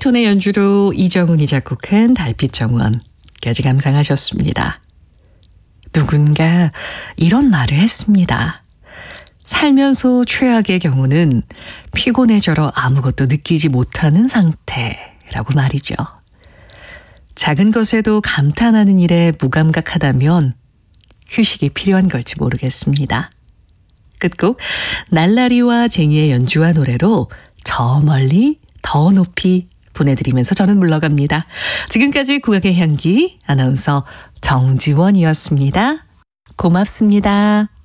피톤의 연주로 이정훈이 작곡한 달빛 정원까지 감상하셨습니다. 누군가 이런 말을 했습니다. 살면서 최악의 경우는 피곤해져라 아무것도 느끼지 못하는 상태라고 말이죠. 작은 것에도 감탄하는 일에 무감각하다면 휴식이 필요한 걸지 모르겠습니다. 끝곡 날라리와 쟁이의 연주와 노래로 저 멀리 더 높이 보내드리면서 저는 물러갑니다. 지금까지 국악의 향기 아나운서 정지원이었습니다. 고맙습니다.